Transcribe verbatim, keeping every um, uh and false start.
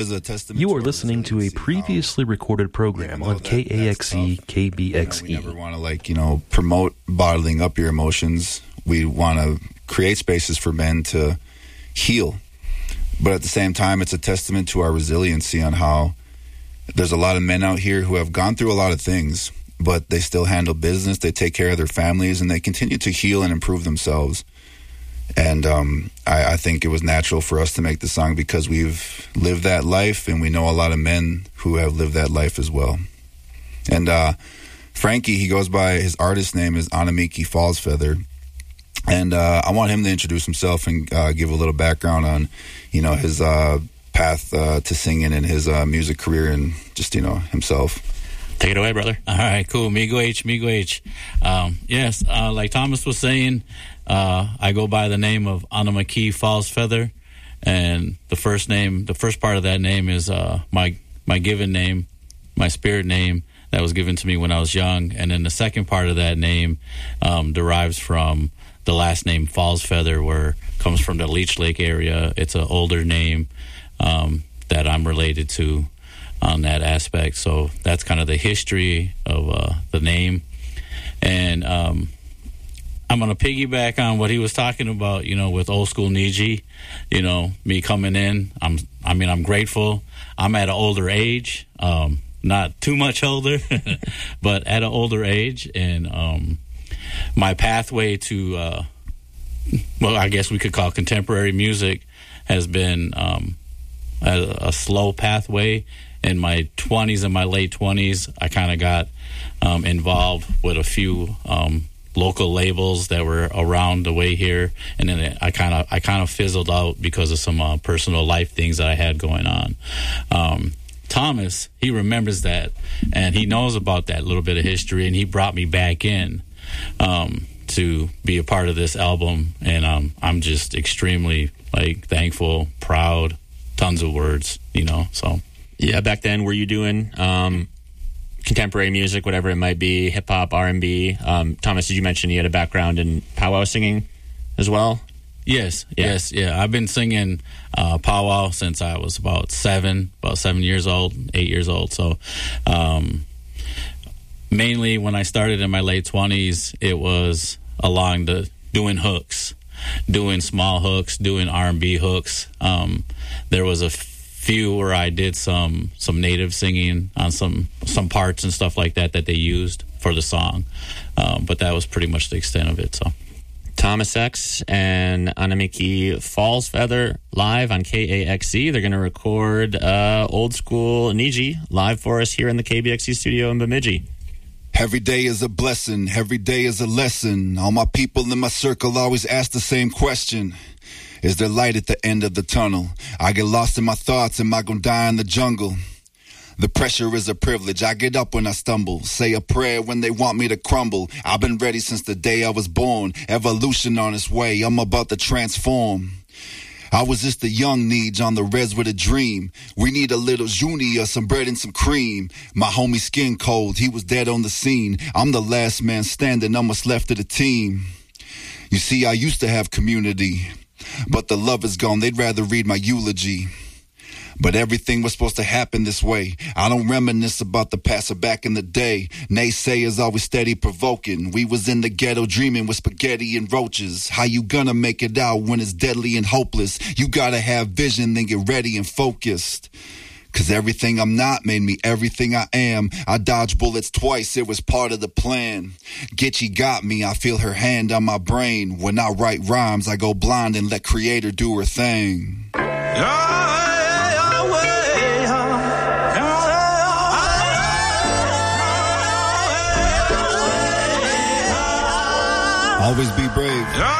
You are listening to a previously recorded program on K A X E, K B X E. You know, we never want to, like, you know, promote bottling up your emotions. We want to create spaces for men to heal. But at the same time, it's a testament to our resiliency on how there's a lot of men out here who have gone through a lot of things, but they still handle business, they take care of their families, and they continue to heal and improve themselves. And um, I, I think it was natural for us to make the song because we've lived that life, and we know a lot of men who have lived that life as well. And uh, Frankie, he goes by, his artist name is Anamiki Fallsfeather. And uh, I want him to introduce himself and uh, give a little background on, you know, his uh, path uh, to singing and his uh, music career and just, you know, himself. Take it away, brother. All right, cool. Migo H, Migo H. Um, yes, uh, like Thomas was saying, uh, I go by the name of Anamiki Fallsfeather, and the first name, the first part of that name is uh, my my given name, my spirit name that was given to me when I was young, and then the second part of that name um, derives from the last name Fallsfeather, where it comes from the Leech Lake area. It's an older name um, that I'm related to on that aspect. So that's kind of the history of uh, the name. And um, I'm going to piggyback on what he was talking about, you know, with old school Niji, you know, me coming in. I'm, I mean, I'm grateful. I'm at an older age, um, not too much older, but at an older age. And um, my pathway to, uh, well, I guess we could call contemporary music has been um, a, a slow pathway. In my twenties and my late twenties, I kind of got um, involved with a few um, local labels that were around the way here, and then it, I kind of I kind of fizzled out because of some uh, personal life things that I had going on. Um, Thomas, he remembers that, and he knows about that little bit of history, and he brought me back in um, to be a part of this album, and um, I'm just extremely like thankful, proud, tons of words, you know, so. Yeah, back then, were you doing um, contemporary music, whatever it might be, hip-hop, R and B? Um, Thomas, did you mention you had a background in powwow singing as well? Yes, yeah. yes, yeah. I've been singing uh, powwow since I was about seven, about seven years old, eight years old. So um, mainly when I started in my late twenties, it was along the doing hooks, doing small hooks, doing R and B hooks. Um, there was a few where I did some some native singing on some some parts and stuff like that that they used for the song, um, but that was pretty much the extent of it. So Thomas X and Anamiki Fallsfeather live on K A X E. They're going to record uh, old school Niji live for us here in the K B X E studio in Bemidji. Every day is a blessing, every day is a lesson. All my people in my circle always ask the same question. Is there light at the end of the tunnel? I get lost in my thoughts. Am I gonna die in the jungle? The pressure is a privilege. I get up when I stumble. Say a prayer when they want me to crumble. I've been ready since the day I was born. Evolution on its way. I'm about to transform. I was just a young Neej on the res with a dream. We need a little junior, some bread and some cream. My homie skin cold. He was dead on the scene. I'm the last man standing. I'm what's left of the team. You see, I used to have community, but the love is gone. They'd rather read my eulogy. But everything was supposed to happen this way. I don't reminisce about the past or back in the day. Naysayers always steady provoking. We was in the ghetto dreaming with spaghetti and roaches. How you gonna make it out when it's deadly and hopeless? You gotta have vision, then get ready and focused. Cause everything I'm not made me everything I am. I dodged bullets twice, it was part of the plan. Gitchy got me, I feel her hand on my brain. When I write rhymes, I go blind and let creator do her thing. Always be brave.